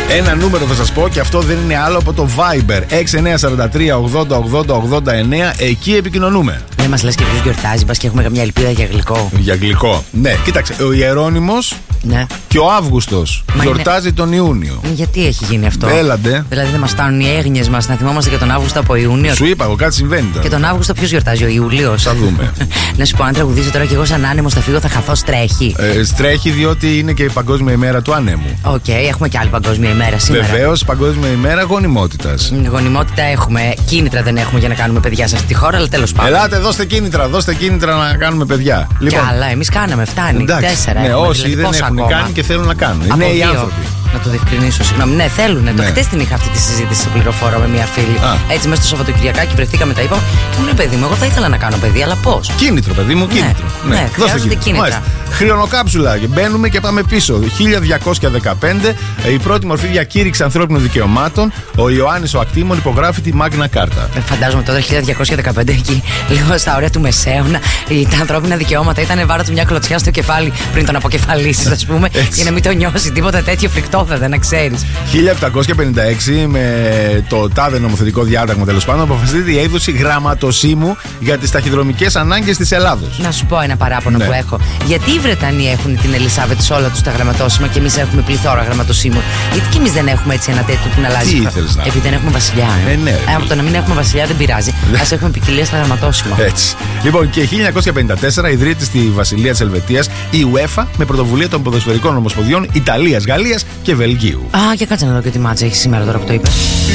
Ένα νούμερο θα σας πω και αυτό δεν είναι άλλο από το Viber 6943 80 80 89. Εκεί επικοινωνούμε. Ναι, μας λες και ποιος γιορτάζει, μπας και έχουμε καμιά ελπίδα για γλυκό. Για γλυκό. Ναι, κοίταξε. Ο Ιερώνυμος ναι. και ο Αύγουστος γιορτάζει τον Ιούνιο. Γιατί έχει γίνει αυτό? Έλαντε. Δηλαδή δεν μας φτάνουν οι έγνοιες μας να θυμόμαστε και τον Αύγουστο από Ιούνιο. Σου είπα εγώ, κάτι συμβαίνει τώρα. Και τον Αύγουστο ποιος γιορτάζει, ο Ιούλιος? Θα δούμε. Να σου πω, αν τραγουδήσω τώρα και εγώ σαν άνεμος θα φύγω, θα χαθώ, στρέχει. Στρέχει διότι είναι και η Παγκόσμια ημέρα του ανέμου. Οκ, έχουμε και άλλη Παγκόσμια ημέρα σήμερα. Βεβαίως, Παγκόσμια ημέρα γονιμότητας. Γονιμότητα έχουμε. Κίνητρα δεν έχουμε για να κάνουμε παιδιά σε αυτή τη χώρα, αλλά τέλος πάντων. Ελάτε, δώστε κίνητρα να κάνουμε παιδιά. Λοιπόν, κι άλλα, εμείς κάναμε, φτάνει. Εντάξει, 4. Ναι, έχουμε, όσοι δηλαδή, δεν έχουν ακόμα κάνει και θέλουν να κάνουν. Είναι οι άνθρωποι. Να το διευκρινίσω, συγγνώμη. Ναι, θέλουν. Ναι. Χτες την είχα αυτή τη συζήτηση σε πληροφόρο με μια φίλη. Έτσι, μέσα στο Σαββατοκυριακάκι βρεθήκαμε, τα είπαμε. Μου λέει, παιδί μου, εγώ θα ήθελα να κάνω παιδί, αλλά πώς? Κίνητρο, παιδί μου, κίνητρο. Ναι, χρειάζονται κίνητρα. Χρονοκάψουλα και μπαίνουμε και πάμε πίσω. 1215, η πρώτη μορφή διακήρυξη ανθρώπινων δικαιωμάτων. Ο Ιωάννης ο Ακτήμων υπογράφει τη Μάγνα Κάρτα. Φαντάζομαι τώρα 1215 εκεί, λίγο στα όρια του Μεσαίωνα, τα ανθρώπινα δικαιώματα ήταν βάρο του μια κλωτσιά στο κεφάλι πριν τον αποκεφαλίσει, α πούμε, για να μην το νιώσει. Τίποτα τέτοιο φρικτόφεδα, να ξέρει. 1756, με το τάδε νομοθετικό διάταγμα τέλος πάντων, αποφασίζεται η έκδοση γραμματοσύμου για τις ταχυδρομικές ανάγκες της Ελλάδος. Να σου πω ένα παράπονο που έχω. Γιατί οι Βρετανοί έχουν την Ελισάβετ σε όλα τους τα γραμματόσημα και εμείς έχουμε πληθώρα γραμματοσύμου? Γιατί και εμείς δεν έχουμε έτσι ένα τέτοιο που να αλλάζει? Τι ήθελες να? Επειδή δεν έχουμε βασιλιά. Ναι. Από το να μην έχουμε βασιλιά δεν πειράζει. Ας έχουμε ποικιλία στα γραμματόσημα. Έτσι. Λοιπόν, και 1954 ιδρύεται στη Βασιλεία της Ελβετίας η UEFA με πρωτοβουλία των ποδοσφαιρικών ομοσπονδιών Ιταλίας, Γαλλίας και Βελγίου. Και κάτσε να δω και τι μάτσα έχει σήμερα τώρα που το είπες.